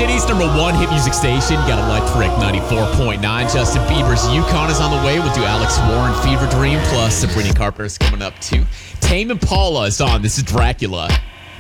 City's #1 hit music station. You got Electric 94.9. Justin Bieber's Yukon is on the way. We'll do Alex Warren, Fever Dream, plus Sabrina Carpenter's coming up too. Tame Impala is on. This is Dracula.